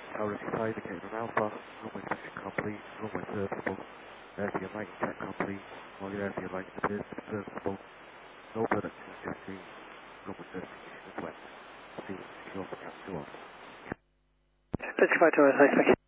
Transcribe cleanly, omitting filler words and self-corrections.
Tower 55, indicating on Alpha, runway section complete, runway serviceable, air for your light check complete, all your air for your light appears to be serviceable, no production is just seen, runway certification is wet. See you secure for cap 2 off. 55 Tower, thank you.